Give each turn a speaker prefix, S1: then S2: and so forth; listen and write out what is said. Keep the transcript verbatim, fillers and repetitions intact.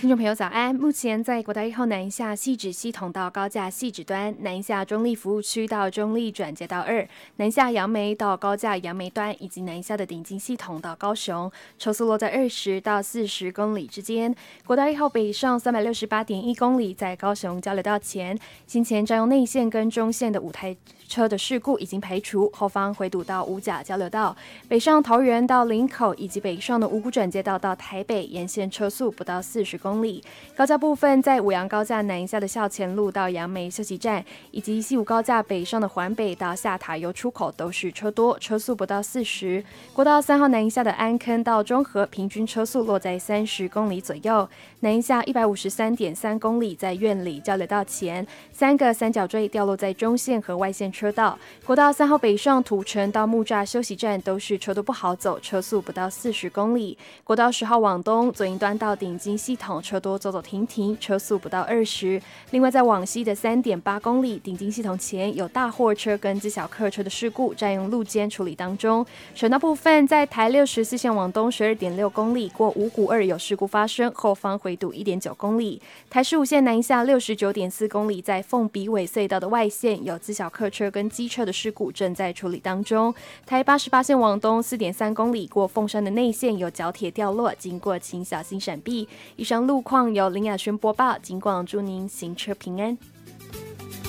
S1: 听众朋友早安，目前在国道一号南下汐止系统到高架汐止端，南下中立服务区到中立转接道二，南下杨梅到高架杨梅端，以及南下的顶金系统到高雄，车速落在二十到四十公里之间。国道一号北上三百六十八点一公里，在高雄交流道前，先前占用内线跟中线的五台车的事故已经排除，后方回堵到五甲交流道，北上桃园到林口，以及北上的五股转接道到台北，沿线车速不到四十公里。高架部分，在五杨高架南下的校前路到杨梅休息站，以及西武高架北上的环北到下塔油出口都是车多，车速不到四十。国道三号南下的安坑到中和，平均车速落在三十公里左右。南下一百五十三点三公里，在苑里交流道前，三个三角锥掉落在中线和外线车道。国道三号北上土城到木栅休息站都是车多不好走，车速不到四十公里。国道十号往东左营端到顶金系统车多走走停停，车速不到二十。另外在往西的三点八公里，顶金系统前有大货车跟自小客车的事故，占用路肩处理当中。省道部分，在台六十四线往东十二点六公里，过五股二有事故发生，后方回堵一点九公里。台十五线南下六十九点四公里，在凤鼻尾隧道的外线有自小客车跟机车的事故正在处理当中。台八十八线往东四点三公里，过凤山的内线有角铁掉落，经过请小心闪避。以上路况由林雅轩播报，尽管祝您行车平安。